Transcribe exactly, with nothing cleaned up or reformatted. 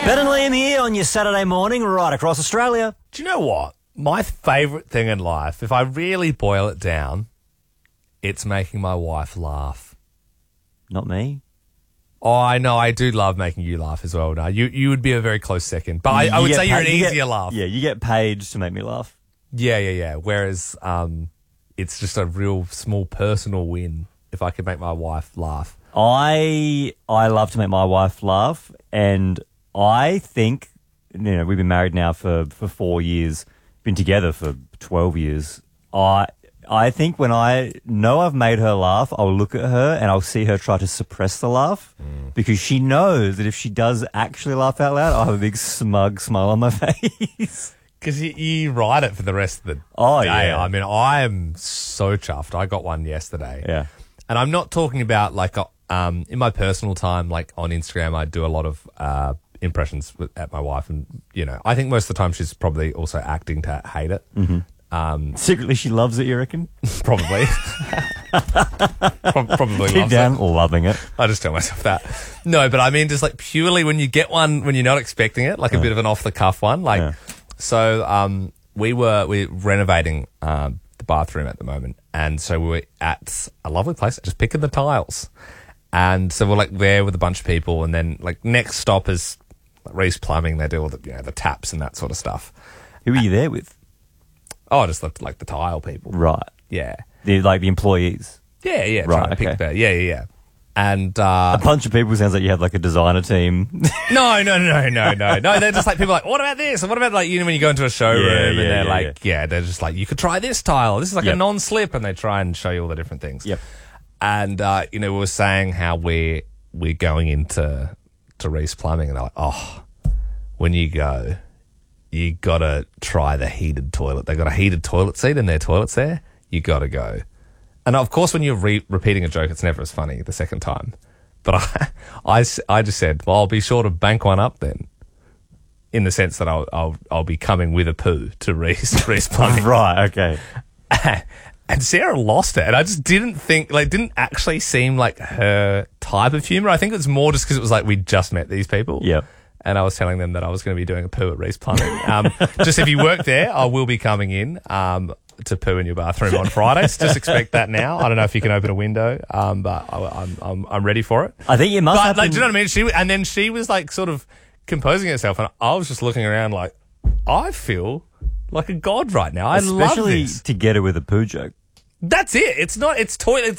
Ben and Liam here on your Saturday morning right across Australia. Do you know what? My favourite thing in life, if I really boil it down, it's making my wife laugh. Not me. Oh, I know. I do love making you laugh as well. Now, you you would be a very close second, but I, You I would get say you're an paid- you easier get- laugh. Yeah, you get paid to make me laugh. yeah, yeah, yeah. Whereas, um, it's just a real small personal win if I could make my wife laugh. I I love to make my wife laugh, and I think, you know, we've been married now for, for four years, been together for twelve years. I I think when I know I've made her laugh, I'll look at her and I'll see her try to suppress the laugh Mm. because she knows that if she does actually laugh out loud, I'll have a big smug smile on my face. Because you, you ride it for the rest of the Oh, day. yeah. I mean, I am so chuffed. I got one yesterday. Yeah. And I'm not talking about, like, uh, um, in my personal time, like, on Instagram, I do a lot of uh, impressions with, at my wife. And, you know, I think most of the time she's probably also acting to hate it. Mm-hmm. Um, Secretly, she loves it, you reckon? probably. Pro- probably Deep loves down, it. loving it. I just tell myself that. No, but I mean, just like purely when you get one, when you're not expecting it, like a bit of an off the cuff one. Like, Yeah. so um, we were we're renovating um, the bathroom at the moment, and so we were at a lovely place, just picking the tiles, and so we're like there with a bunch of people, and then like next stop is Reese Plumbing. They do all the you know the taps and that sort of stuff. Who are you there with? Oh, just like, like the tile people. Right. Yeah, The, like the employees. yeah, yeah. Right, Trying to pick okay. the yeah, yeah, yeah. And uh, A bunch of people sounds like you have like a designer team. No, no, no, no, no, no. They're just like people are like, what about this? And what about like you know when you go into a showroom Yeah, and yeah, they're yeah, like, yeah. they're just like, you could try this tile. This is like Yep. a non-slip, and they try and show you all the different things. Yep. And uh, you know, we were saying how we're we're going into to Reese Plumbing, and they're like, oh, when you go, you gotta try the heated toilet. They got a heated toilet seat in their toilets there. You gotta go. And of course, when you're re- repeating a joke, it's never as funny the second time. But I, I, s- I just said, well, I'll be sure to bank one up then, in the sense that I'll I'll, I'll be coming with a poo to Reese, Reese Plumbing. Right, okay. And Sarah lost it, and I just didn't think, like, didn't actually seem like her type of humour. I think it was more just because it was like we just met these people. Yep. And I was telling them that I was going to be doing a poo at Reese Plumbing. Um, just if you work there, I will be coming in um, to poo in your bathroom on Fridays. Just expect that now. I don't know if you can open a window, um, but I, I'm, I'm I'm ready for it. I think it must But happen. like, do you know what I mean? She and then she was like sort of composing herself, and I was just looking around like, I feel like a god right now. I love Especially this. to get her with a poo joke. That's it. It's not. It's toilet.